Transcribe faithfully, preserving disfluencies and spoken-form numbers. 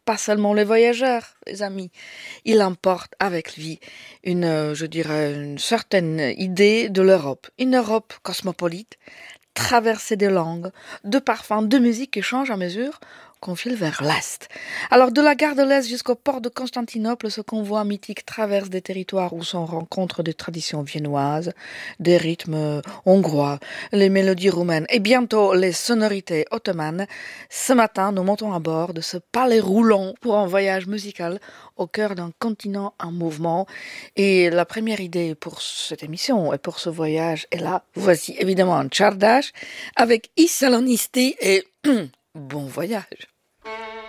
pas seulement les voyageurs, les amis. Il emporte avec lui une, euh, je dirais, une certaine idée de l'Europe. Une Europe cosmopolite, traversée de langues, de parfums, de musique qui change à mesure qu'on file vers l'Est. Alors, de la gare de l'Est jusqu'au port de Constantinople, ce convoi mythique traverse des territoires où s'on rencontre des traditions viennoises, des rythmes hongrois, les mélodies roumaines et bientôt les sonorités ottomanes. Ce matin, nous montons à bord de ce palais roulant pour un voyage musical au cœur d'un continent en mouvement. Et la première idée pour cette émission et pour ce voyage est là. Voici évidemment un Tchardash avec Isalonisti et bon voyage.